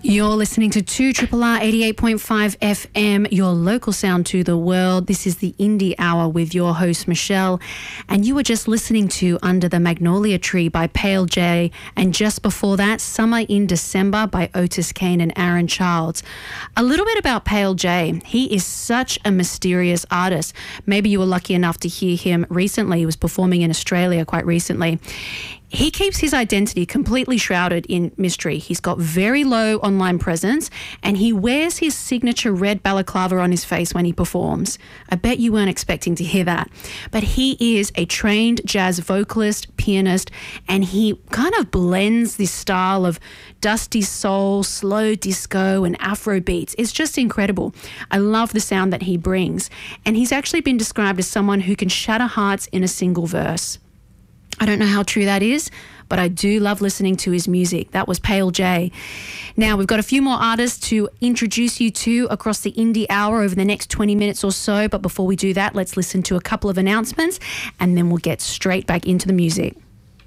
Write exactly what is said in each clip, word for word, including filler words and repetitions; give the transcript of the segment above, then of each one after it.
You're listening to two R R R eighty-eight point five F M, your local sound to the world. This is the Indie Hour with your host, Michelle. And you were just listening to Under the Magnolia Tree by Pale J. And just before that, Summer in December by Otis Kane and Aaron Childs. A little bit about Pale J. He is such a mysterious artist. Maybe you were lucky enough to hear him recently. He was performing in Australia quite recently. He keeps his identity completely shrouded in mystery. He's got very low online presence and he wears his signature red balaclava on his face when he performs. I bet you weren't expecting to hear that. But he is a trained jazz vocalist, pianist, and he kind of blends this style of dusty soul, slow disco and Afro beats. It's just incredible. I love the sound that he brings. And he's actually been described as someone who can shatter hearts in a single verse. I don't know how true that is, but I do love listening to his music. That was Pale J. Now, we've got a few more artists to introduce you to across the Indie Hour over the next twenty minutes or so. But before we do that, let's listen to a couple of announcements and then we'll get straight back into the music.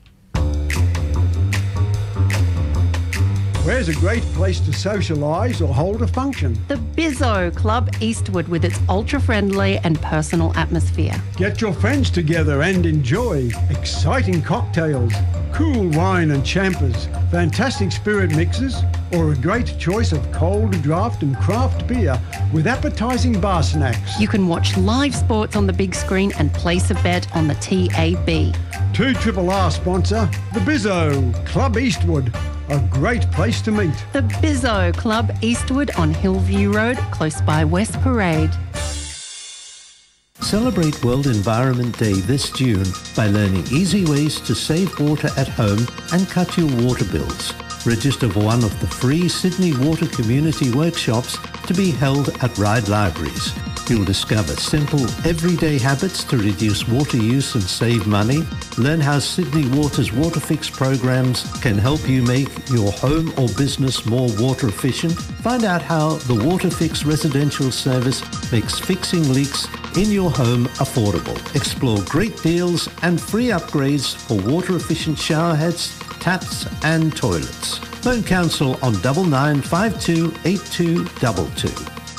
Where's a great place to socialise or hold a function? The Bizzo Club Eastwood with its ultra-friendly and personal atmosphere. Get your friends together and enjoy exciting cocktails, cool wine and champers, fantastic spirit mixes, or a great choice of cold draft and craft beer with appetising bar snacks. You can watch live sports on the big screen and place a bet on the T A B. two R R R sponsor, the Bizzo Club Eastwood. A great place to meet. The Bizzo Club Eastwood on Hillview Road, close by West Parade. Celebrate World Environment Day this June by learning easy ways to save water at home and cut your water bills. Register for one of the free Sydney Water Community Workshops to be held at Ryde Libraries. You'll discover simple, everyday habits to reduce water use and save money. Learn how Sydney Water's WaterFix programs can help you make your home or business more water efficient. Find out how the WaterFix residential service makes fixing leaks in your home affordable. Explore great deals and free upgrades for water-efficient shower heads, taps and toilets. Phone Council on double nine five two eight two two two.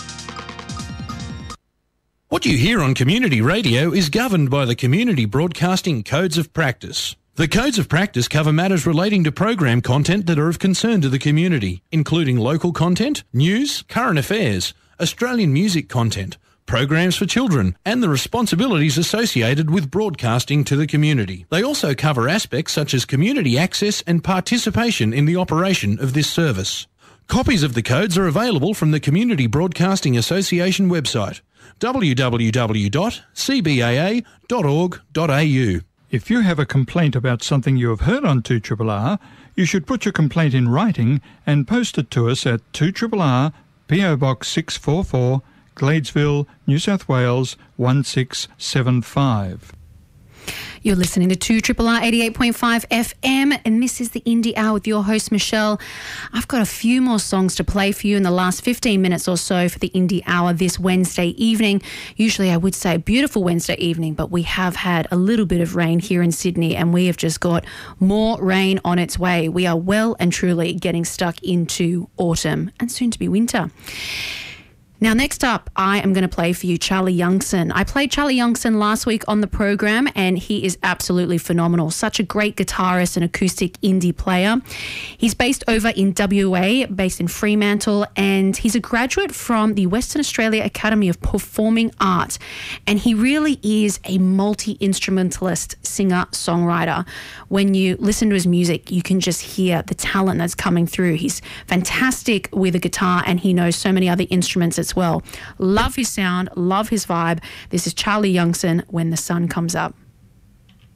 What you hear on community radio is governed by the Community Broadcasting Codes of Practice. The Codes of Practice cover matters relating to program content that are of concern to the community, including local content, news, current affairs, Australian music content, programs for children, and the responsibilities associated with broadcasting to the community. They also cover aspects such as community access and participation in the operation of this service. Copies of the codes are available from the Community Broadcasting Association website, w w w dot c b a a dot org dot a u. If you have a complaint about something you have heard on two R R R, you should put your complaint in writing and post it to us at two R R R, P O Box six four four, Gladesville, New South Wales one six seven five. You're listening to two R R R eighty-eight point five F M, and this is the Indie Hour with your host, Michelle. I've got a few more songs to play for you in the last fifteen minutes or so for the Indie Hour this Wednesday evening. Usually I would say a beautiful Wednesday evening, but we have had a little bit of rain here in Sydney, and we have just got more rain on its way. We are well and truly getting stuck into autumn and soon to be winter. Now, next up, I am going to play for you Charlie Youngson. I played Charlie Youngson last week on the program, and he is absolutely phenomenal. Such a great guitarist and acoustic indie player. He's based over in W A, based in Fremantle, and he's a graduate from the Western Australia Academy of Performing Arts. And he really is a multi-instrumentalist singer-songwriter. When you listen to his music, you can just hear the talent that's coming through. He's fantastic with a guitar, and he knows so many other instruments as well. Love his sound, love his vibe. This is Charlie Youngson, When the Sun Comes Up.